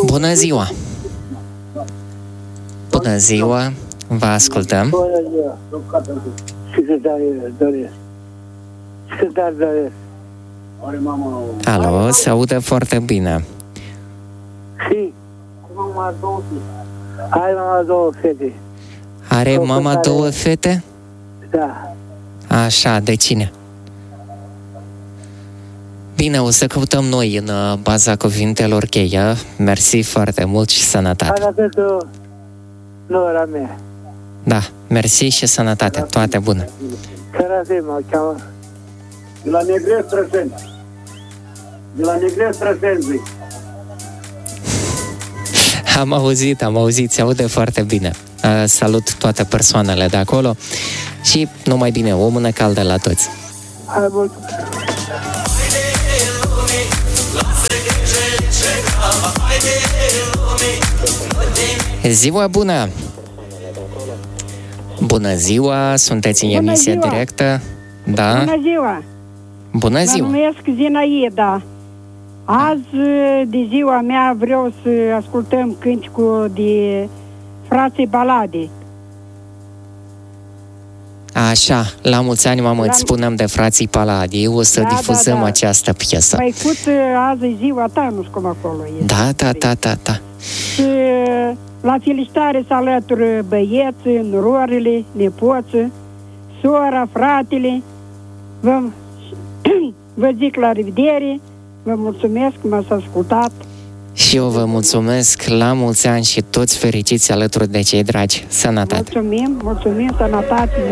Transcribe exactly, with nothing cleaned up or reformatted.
Bună ziua! Bună ziua! Vă ascultăm. Bună ziua! Secretare doresc. Secretare doresc. Alo, se aude foarte bine. Și? Are mama două fete. Are O mama fetare- două fete? Da. Așa, de cine? Bine, o să căutăm noi în uh, baza cuvintelor cheia. Mersi foarte mult și sănătate. Ana pentru nora mea. Da, mersi și sănătate. Toate bune. Care mă cheamă? De la Negres Trăseni. De la Negres Trăseni. Am auzit, am auzit, se aude foarte bine. Uh, salut toate persoanele de acolo și numai bine, o mână caldă la toți. Hai mult. Ziua bună! Bună ziua, sunteți în Bună emisie ziua! directă? Da? Bună ziua! Bună Mă ziua! numesc Zinaida. Azi, de ziua mea, vreau să ascultăm cânticul de Frații Balade. Așa, la mulți ani, mamă, La- îți spunem de Frații Paladi, o să Da, difuzăm da, da. această piesă. Păi, cut, azi e ziua ta, nu știu cum acolo e. Da, da, da, da, da. Și la felicitare se alătură băieții, nurorile, nepoții, sora, fratele. Vă, vă zic la revedere, vă mulțumesc că m-ați ascultat. Și eu vă mulțumesc, la mulți ani și toți fericiți alături de cei dragi. Sănătate! Mulțumim, mulțumim, sănătate.